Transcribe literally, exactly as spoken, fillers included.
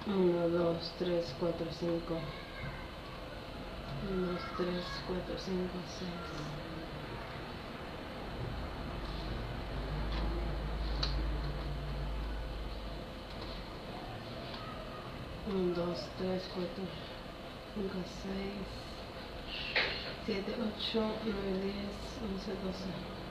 uno, dos, tres, cuatro, cinco. uno, dos, tres, cuatro, cinco, seis. uno, dos, tres, cuatro, cinco, seis, siete, ocho, nueve, diez, once, doce.